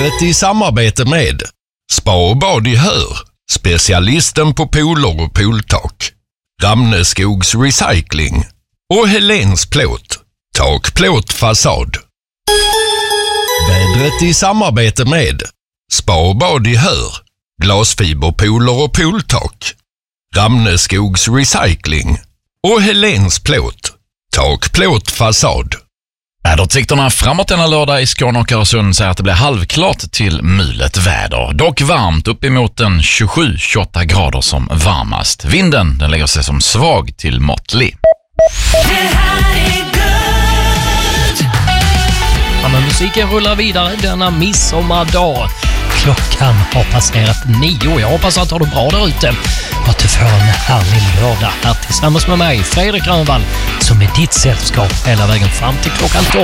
Vädret i samarbete med Spa och bad i Hör, specialisten på pooler och pooltak. Ramneskogs Recycling och Helens Plåt, takplåt fasad. Vädret i samarbete med Spa och bad i Hör, glasfiberpooler och pooltak. Ramneskogs Recycling och Helens Plåt, takplåt fasad. Väderutsikterna framåt denna lördag i Skåne och Öresund säger att det blir halvklart till mulet väder. Dock varmt, uppemot en 27-28 grader som varmast. Vinden den lägger sig som svag till måttlig. Det här är Good. Ja, men musiken rullar vidare denna midsommardag. Klockan har passerat 9. Jag hoppas att du har det bra där ute. Att du får en härlig lördag här tillsammans med mig, Fredrik Grönvall, som är ditt sällskap hela vägen fram till klockan 12.